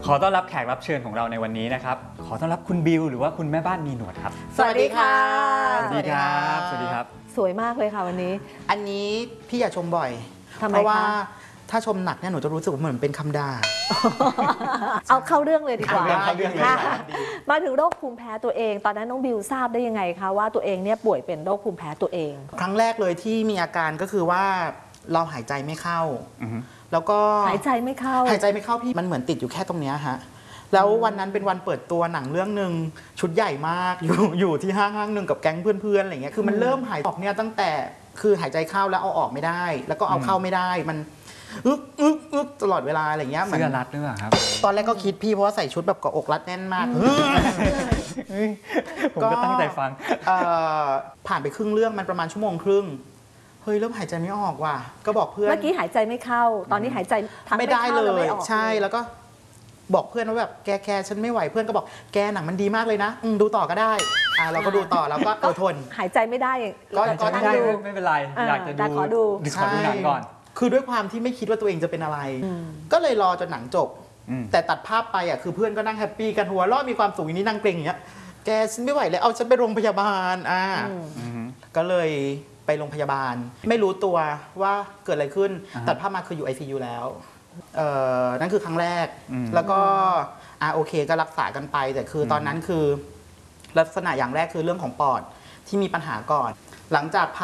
ขอต้อนรับแขกรับเชิญของเราในวันนี้นะครับขอต้อนรับคุณบิวหรือว่าคุณแม่บ้านมีหนวดครับสวัสดีค่ะสวัสดีครับสวัสดีครับสวยมากเลยค่ะวันนี้อันนี้พี่อย่าชมบ่อยเพราะว่าถ้าชมหนักเนี่ยหนูจะรู้สึกว่าเหมือนเป็นคำด่าเอาเข้าเรื่องเลยดีกว่าเข้าเรื่องเลยมาถึงโรคภูมิแพ้ตัวเองตอนนั้นน้องบิวทราบได้ยังไงคะว่าตัวเองเนี่ยป่วยเป็นโรคภูมิแพ้ตัวเองครั้งแรกเลยที่มีอาการก็คือว่าเราหายใจไม่เข้าแล้วก็หายใจไม่เข้าพี่มันเหมือนติดอยู่แค่ตรงนี้ฮะแล้ววันนั้นเป็นวันเปิดตัวหนังเรื่องหนึ่งชุดใหญ่มากอยู่ที่ห้างหนึ่งกับแก๊งเพื่อนๆอะไรเงี้ยคือมันเริ่มหายออกเนี่ยตั้งแต่คือหายใจเข้าแล้วเอาออกไม่ได้แล้วก็เอาเข้าไม่ได้มันอึกตลอดเวลาอะไรเงี้ยเสื้อรัดหรือเปล่าครับตอนแรกก็คิดพี่เพราะว่าใส่ชุดแบบเกาะอกรัดแน่นมากผมก็ตั้งใจฟังผ่านไปครึ่งเรื่องมันประมาณ1.5 ชั่วโมงเฮ้ยเริ่มหายใจไม่ออกว่ะก็บอกเพื่อนเมื่อกี้หายใจไม่เข้าตอนนี้หายใจไม่ได้เลยใช่แล้วก็บอกเพื่อนว่าแบบแกฉันไม่ไหวเพื่อนก็บอกแกหนังมันดีมากเลยนะดูต่อก็ได้เราก็ดูต่อแล้วก็ทนหายใจไม่ได้ก็ได้ไม่เป็นไรอยากจะดูขอดูหนังก่อนคือด้วยความที่ไม่คิดว่าตัวเองจะเป็นอะไรก็เลยรอจนหนังจบแต่ตัดภาพไปอ่ะคือเพื่อนก็นั่งแฮปปี้กันหัวเราะมีความสุขอย่างนี้นั่งเกรงอย่างเงี้ยแกฉันไม่ไหวเลยเอาฉันไปโรงพยาบาลก็เลยไปโรงพยาบาลไม่รู้ตัวว่าเกิดอะไรขึ้นตัดภาพมาคืออยู่ ICU แล้วนั่นคือครั้งแรกแล้วก็โอเคก็รักษากันไปแต่คือตอนนั้นคือลักษณะอย่างแรกคือเรื่องของปอดที่มีปัญหาก่อนหลังจาก